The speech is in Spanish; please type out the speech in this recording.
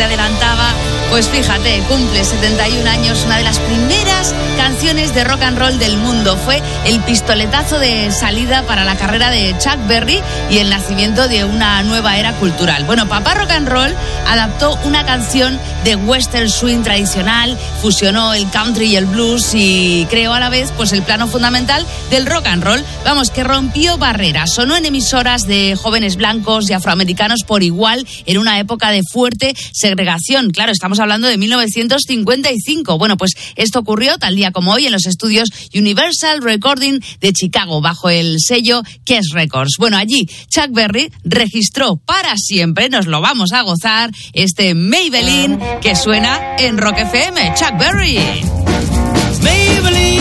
te adelantaba, pues fíjate, cumple 71 años, una de las primeras canciones de rock and roll del mundo. Fue el pistoletazo de salida para la carrera de Chuck Berry y el nacimiento de una nueva era cultural. Bueno, Papá Rock and Roll adaptó una canción de western swing tradicional, fusionó el country y el blues y creó a la vez pues el plano fundamental del rock and roll. Vamos, que rompió barreras, sonó en emisoras de jóvenes blancos y afroamericanos por igual en una época de fuerte segregación. Claro, estamos hablando de 1955. Bueno, pues esto ocurrió tal día como hoy en los estudios Universal Recording de Chicago, bajo el sello Kes Records. Bueno, allí Chuck Berry registró para siempre, nos lo vamos a gozar, este Maybelline que suena en Rock FM. Chuck Berry. Maybelline.